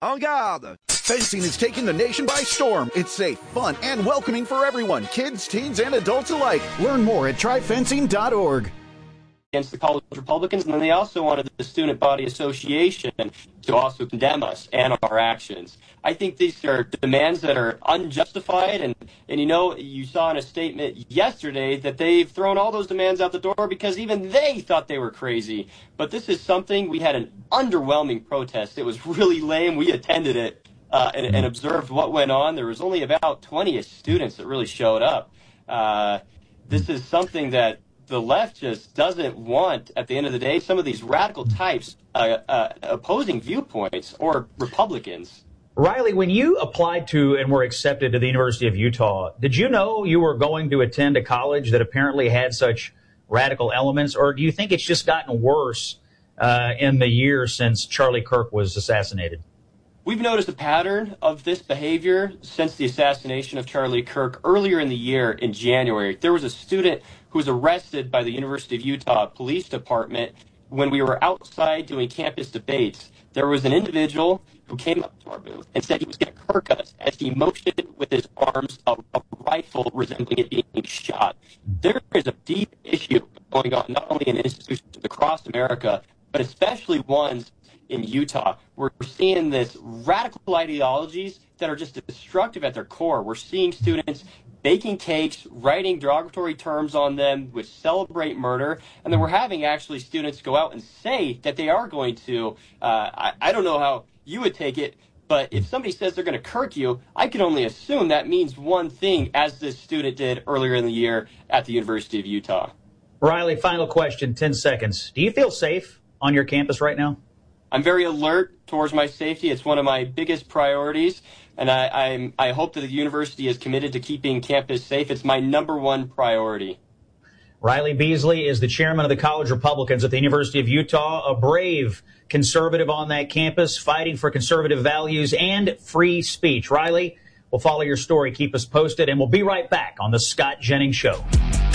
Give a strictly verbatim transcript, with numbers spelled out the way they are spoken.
En garde! Fencing is taking the nation by storm. It's safe, fun, and welcoming for everyone, kids, teens, and adults alike. Learn more at try fencing dot org. Against the college Republicans, and then they also wanted the Student Body Association to also condemn us and our actions. I think these are demands that are unjustified, and, and you know, you saw in a statement yesterday that they've thrown all those demands out the door because even they thought they were crazy. But this is something, we had an underwhelming protest. It was really lame. We attended it uh, and, and observed what went on. There was only about twenty students that really showed up. Uh, this is something that the left just doesn't want, at the end of the day, some of these radical types uh, uh, opposing viewpoints or Republicans. Riley, when you applied to and were accepted to the University of Utah, did you know you were going to attend a college that apparently had such radical elements, or do you think it's just gotten worse uh, in the years since Charlie Kirk was assassinated? We've noticed a pattern of this behavior since the assassination of Charlie Kirk. Earlier in the year, in January, there was a student who was arrested by the University of Utah Police Department when we were outside doing campus debates. There was an individual who came up to our booth and said he was going to Kirk us as he motioned with his arms a, a rifle resembling it being shot. There is a deep issue going on, not only in institutions across America, but especially ones in Utah. We're seeing this radical ideologies that are just destructive at their core. We're seeing students baking cakes, writing derogatory terms on them, which celebrate murder, and then we're having actually students go out and say that they are going to, uh, I, I don't know how you would take it, but if somebody says they're going to Kirk you, I can only assume that means one thing, as this student did earlier in the year at the University of Utah. Riley, final question, ten seconds. Do you feel safe on your campus right now? I'm very alert towards my safety. It's one of my biggest priorities, and I, I'm, I hope that the university is committed to keeping campus safe. It's my number one priority. Riley Beasley is the chairman of the College Republicans at the University of Utah, a brave conservative on that campus, fighting for conservative values and free speech. Riley, we'll follow your story. Keep us posted, and we'll be right back on the Scott Jennings Show.